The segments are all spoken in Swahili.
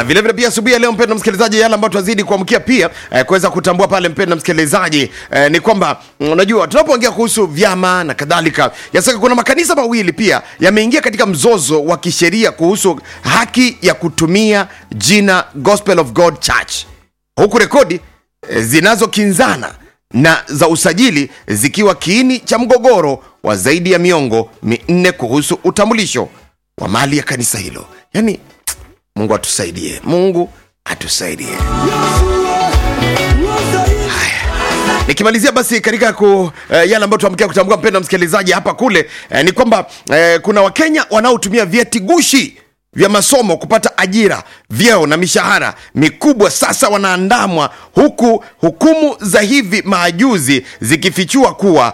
Vile vile pia asubuhi leo mpendwa msikilizaji, yale ambayo tunazidi kuamkia pia kuweza kutambua pale mpendwa msikilizaji, ni kwamba unajua tunapoongea kuhusu vyama na kadhalika, yasaka kuna makanisa mawili pia yameingia katika mzozo wa kisheria kuhusu haki ya kutumia jina Gospel of God Church, huku rekodi zinazokinzana na za usajili zikiwa kiini cha mgogoro wa zaidi ya miongo 4 kuhusu utambulisho wa mali ya kanisa hilo. Yani Mungu atusaidie. Mungu atusaidie. Nikimalizia basi katika yale ambayo tuamkia kutambua mpendwa msikilizaji hapa kule, ni kwamba kuna Wakenya wanaotumia vyeti gushi vya masomo kupata ajira, vyeo na mishahara mikubwa sasa wanaandamwa, huku hukumu za hivi majuzi zikifichua kuwa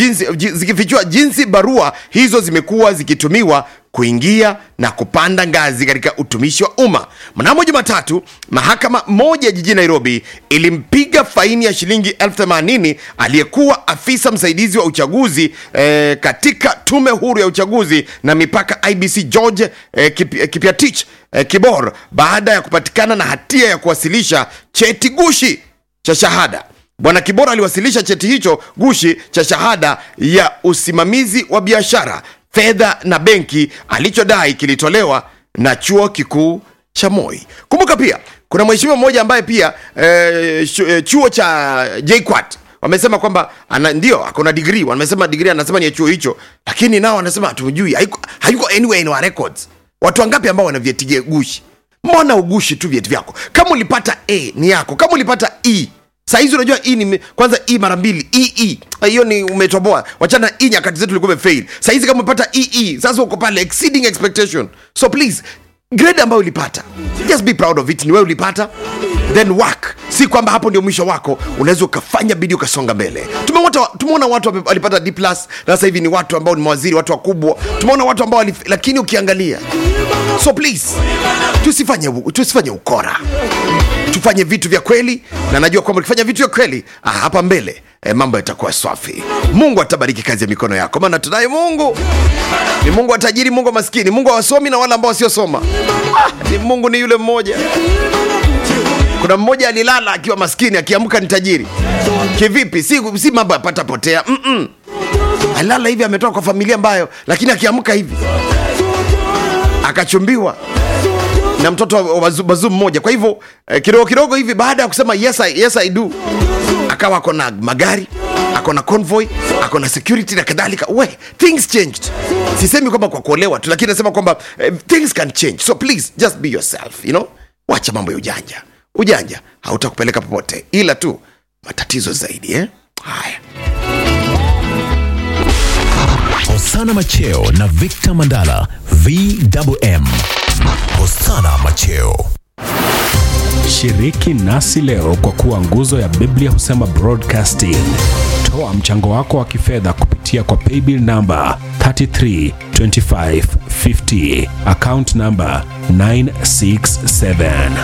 jinsi barua hizo zimekuwa zikitumiwa kuingia na kupanda ngazi katika utumishi wa umma. Mnamo Jumatatu, mahakama moja jijini Nairobi ilimpiga faini ya shilingi 80,000 aliyekuwa afisa msaidizi wa uchaguzi katika tume huru ya uchaguzi na mipaka IBC George Kipiatich Kibor baada ya kupatikana na hatia ya kuwasilisha cheti gushi cha shahada. Bwana Kibor aliwasilisha cheti hicho gushi cha shahada ya usimamizi wa biashara, fedha na benki alichodai kilitolewa na chuo kikuu cha Moi. Kumbuka pia kuna mheshimiwa mmoja ambaye pia chuo cha JKUAT wamesema kwamba ndio akona degree, wamesema degree anasema ni ya chuo hicho, lakini nao wanasema hatujui, hayuko anywhere in our records. Watu wangapi ambao wana vyeti gushi? Mbona ugushi tu vyeti vyako? Kama ulipata A ni yako, kama ulipata E sasa hizi unajua ni kwanza mara 2 hiyo ni umetoboa. Wachana nyakati zetu ulikuwa umefail. Sasa hizi kama umepata sasa uko pale exceeding expectation. So please, grade ambayo ulipata, just be proud of it. Ni wewe ulipata, then work. Si kwamba hapo ndio mwisho wako, unaweza ukafanya bidii ukasonga mbele. Tumeona watu walipata D+ na sasa hivi ni watu ambao ni mawaziri, watu wakubwa. Tumeona watu ambao lakini ukiangalia. So please, tusifanye ukora. Tufanye vitu vya kweli, na najua kwamba ukifanya vitu vya kweli hapa mbele mambo yatakuwa safi. Mungu atabariki kazi ya mikono yako, maana tunaye Mungu. Ni Mungu wa tajiri, Mungu wa maskini, Mungu wa wasomi na wale ambao wasiosoma. Ni Mungu ni yule mmoja. Kuna mmoja alilala akiwa maskini, akiamka ni tajiri. Kivipi? Si mambo yapata potea. Alala hivi, ametoka kwa familia ambayo, lakini akiamka hivi akachumbiwa na mtoto wa bazu mmoja. Kwa hivyo kidogo hivi, baada ya kusema yes I do, akawa akona magari, akona convoy, akona security na kadhalika. Things changed. Sisemi kwamba kwa kuolewa tu, lakini nasema kwamba things can change. So please just be yourself, wacha mambo ya ujanja hautakupeleka popote, ila tu matatizo zaidi. Haya, Hosana Macheo na Victor Mandala, VMM. Hosana Macheo. Shiriki nasi leo kwa kuwa nguzo ya Biblia Husema Broadcasting. Toa mchango wako wa kifedha kupitia kwa paybill number 332550, account number 967.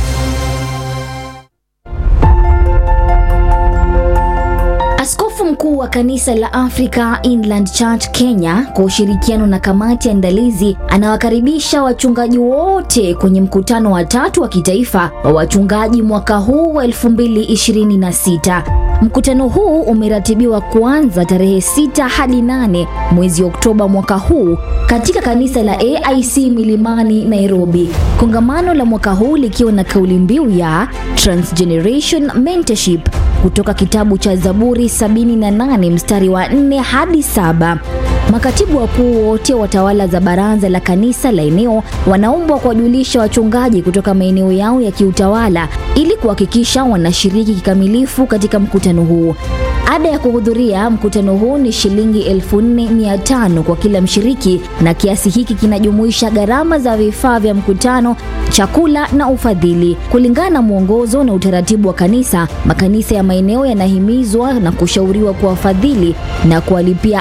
Askofu mkuu wa kanisa la Africa Inland Church Kenya kwa ushirikiano na kamati ya andalizi anawakaribisha wachungaji wote kwenye mkutano wa 3 wa kitaifa wa wachungaji mwaka huu wa 2026. Mkutano huu umeratibiwa kuanza tarehe 6 hadi 8 mwezi Oktoba mwaka huu katika kanisa la AIC Milimani, Nairobi. Kongamano la mwaka huu likiwa na kauli mbiu ya Transgeneration Mentorship kutoka kitabu cha Zaburi 78 mstari wa 4 hadi 7. Makatibu wakuu wote wa tawala za baraza la kanisa la eneo wanaombwa kuwajulisha wachungaji kutoka maeneo yao ya kiutawala ili kuhakikisha wanashiriki kikamilifu katika mkutano huu. Ada ya kuhudhuria mkutano huu ni shilingi 4,500 kwa kila mshiriki, na kiasi hiki kinajumuisha gharama za vifaa vya mkutano, chakula na ufadhili. Kulingana na mwongozo na utaratibu wa kanisa, makanisa ya maeneo yanahimizwa na kushauriwa kuwafadhili na kuwalipia